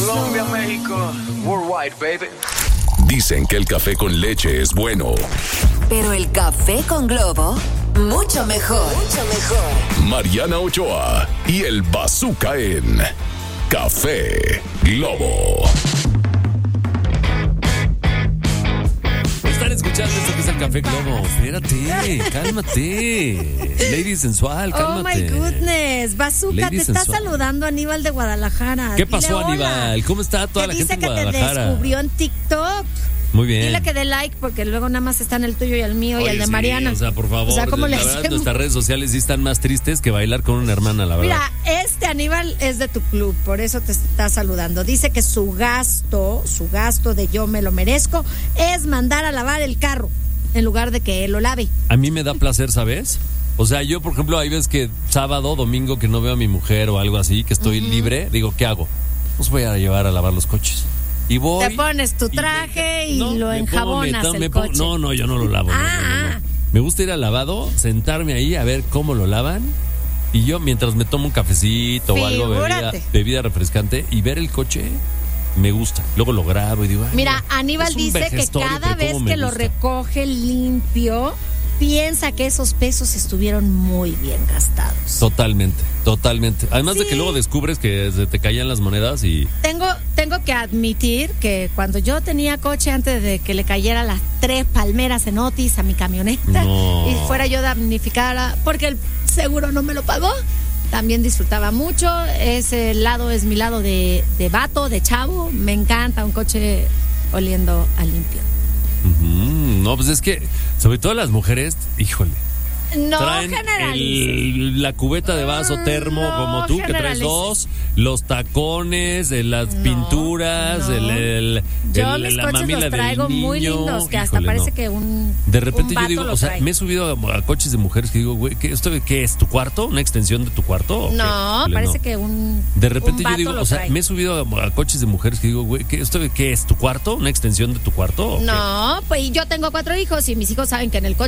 Colombia, México, worldwide, baby. Dicen que el café con leche es bueno. Pero el café con Globo, mucho mejor. Mucho mejor. Mariana Ochoa y el Bazooka en Café Globo. Están escuchando esto que es el Café Globo. Espérate, cálmate. Lady sensual, cálmate. Oh my goodness. Bazooka, Lady te está sensual. saludando Aníbal de Guadalajara. ¿Qué Dile pasó, hola. Aníbal? ¿Cómo está toda la Que gente dice en que te Guadalajara? descubrió en TikTok. Muy bien. Dile que dé like porque luego nada más está en el tuyo y el mío y Oye, el de sí, Mariana. O sea, por favor, O sea, ¿cómo le la verdad, hacemos? nuestras redes sociales sí están más tristes que bailar con una hermana, la verdad. Mira, este Aníbal es de tu club, por eso te está saludando. Dice que su gasto de yo me lo merezco es mandar a lavar el carro en lugar de que él lo lave. A mí me da placer, ¿sabes? O sea, yo, por ejemplo, hay veces que sábado, domingo, que no veo a mi mujer o algo así, que estoy libre, digo, ¿qué hago? Pues voy a llevar a lavar los coches. Y voy. Te pones tu traje y lo enjabonas el coche. No, yo no lo lavo. No. Me gusta ir al lavado, sentarme ahí a ver cómo lo lavan. Y yo, mientras me tomo un cafecito o algo, bebida refrescante, y ver el coche, me gusta. Luego lo grabo y digo, ay, mira, Aníbal es un dice que vejestorio, cada pero vez cómo me que lo gusta. recoge limpio, piensa que esos pesos estuvieron muy bien gastados. Totalmente. Además de que luego descubres que se te caían las monedas y... Tengo que admitir que cuando yo tenía coche, antes de que le cayera las 3 palmeras en Otis a mi camioneta y fuera yo damnificada porque el seguro no me lo pagó, también disfrutaba mucho. Ese lado es mi lado de vato, de chavo. Me encanta un coche oliendo a limpio. No, pues es que, sobre todo las mujeres, híjole. No traen generalices. la cubeta de vaso termo como tú, que traes dos, los tacones, las pinturas, Yo mis la coches mamila los traigo del niño. muy lindos, que hasta parece que un de repente un yo digo, vato lo o sea, trae. me he subido a coches de mujeres que digo, güey, ¿esto qué es? ¿Tu cuarto? ¿Una extensión de tu cuarto? No, parece que de repente un yo vato digo, lo o sea, trae. me he subido a coches de mujeres que digo, güey, ¿esto qué es? ¿Tu cuarto? ¿Una extensión de tu cuarto? No, pues yo tengo 4 hijos y mis hijos saben que en el coche